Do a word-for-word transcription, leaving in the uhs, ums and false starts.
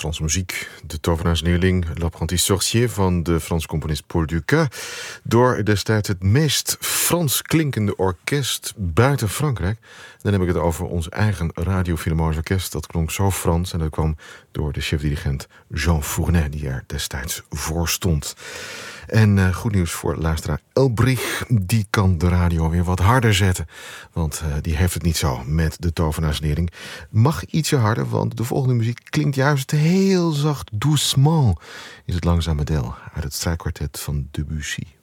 Franse muziek. De tovenaarsleerling, L'apprenti sorcier van de Franse componist Paul Dukas. Door destijds het meest Frans klinkende orkest buiten Frankrijk. Dan heb ik het over ons eigen Radio Philharmonisch Orkest. Dat klonk zo Frans en dat kwam door de chef-dirigent Jean Fournet, die er destijds voor stond. En uh, goed nieuws voor luisteraar Elbrich. Die kan de radio weer wat harder zetten. Want uh, die heeft het niet zo met de tovenaarsleerling. Mag ietsje harder, want de volgende muziek klinkt juist heel zacht. Doucement is het langzame deel uit het strijkkwartet van Debussy.